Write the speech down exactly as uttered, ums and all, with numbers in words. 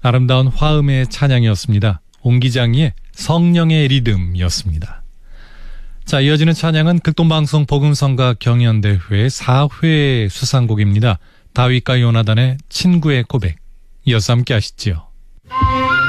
아름다운 화음의 찬양이었습니다. 옹기장이의 성령의 리듬이었습니다. 자, 이어지는 찬양은 극동방송 복음성가 경연대회 사 회 수상곡입니다. 다윗과 요나단의 친구의 고백. 이어서 함께 하시지요.